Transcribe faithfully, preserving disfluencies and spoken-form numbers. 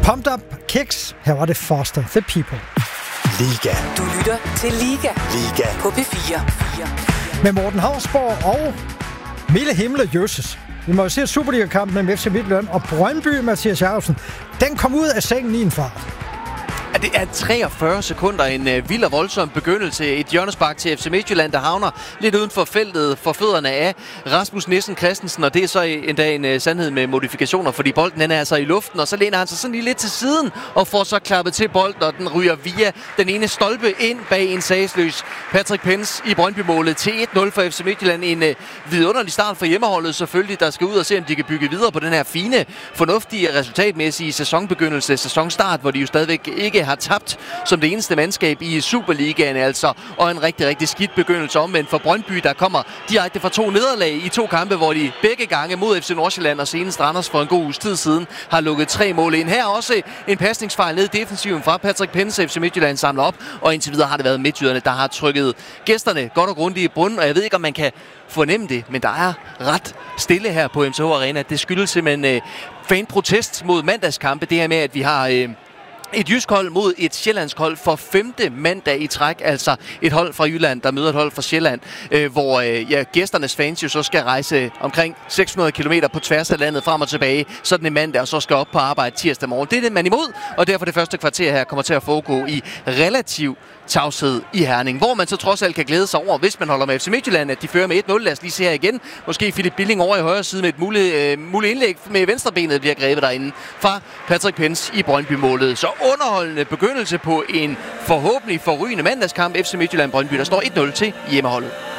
Pumped Up Kicks. Her var det Foster the People. Liga. Du lytter til Liga. Liga. På P fire. Med Morten Hausborg og Mille Himle Jøsses. Vi må jo se Superliga-kampen mellem F C Midtjylland og Brøndby, Mathias Jacobsen. Den kom ud af sengen i en fart. Ja, det er treogfyrre sekunder, en uh, vild og voldsom begyndelse. Et hjørnespark til F C Midtjylland, der havner lidt uden for feltet for fødderne af Rasmus Nissen Christensen, og det er så endda en uh, sandhed med modifikationer, fordi bolden den er altså i luften, og så læner han sig sådan lige lidt til siden og får så klappet til bolden, og den ryger via den ene stolpe ind bag en sagsløs Patrick Pence i Brøndby-målet til et nul for F C Midtjylland. En uh, vidunderlig start for hjemmeholdet selvfølgelig, der skal ud og se, om de kan bygge videre på den her fine, fornuftige, resultatmæssige sæsonbegyndelse, sæsonstart, hvor de jo stadigvæk ikke har tabt som det eneste mandskab i Superligaen altså, og en rigtig, rigtig skidt begyndelse omvendt for Brøndby, der kommer direkte fra to nederlag i to kampe, hvor de begge gange mod F C Nordsjælland og senest Randers for en god uges tid siden har lukket tre mål ind. Her også en pasningsfejl ned i defensiven fra Patrick Pence. F C Midtjylland samler op, og indtil videre har det været midtjyderne, der har trykket gæsterne godt og grundigt i bunden, og jeg ved ikke, om man kan fornemme det, men der er ret stille her på M C H Arena. Det skyldes simpelthen øh, fanprotest mod mandagskampe, det her med, at vi har Øh, et jysk hold mod et sjællandsk hold for femte mandag i træk, altså et hold fra Jylland, der møder et hold fra Sjælland, øh, hvor øh, ja, gæsternes fans jo så skal rejse omkring seks hundrede kilometer på tværs af landet frem og tilbage, sådan en mandag, og så skal op på arbejde tirsdag morgen. Det er det, man imod, og derfor det første kvarter her kommer til at foregå i relativ tavshed i Herning, hvor man så trods alt kan glæde sig over, hvis man holder med F C Midtjylland, at de fører med et nul. Lad os lige se her igen. Måske Philip Billing over i højre side med et muligt, øh, muligt indlæg med venstrebenet, bliver grebet derinde fra Patrick Pence i Brøndby-målet. Så underholdende begyndelse på en forhåbentlig forrygende mandagskamp. F C Midtjylland Brøndby, der står et nul til hjemmeholdet.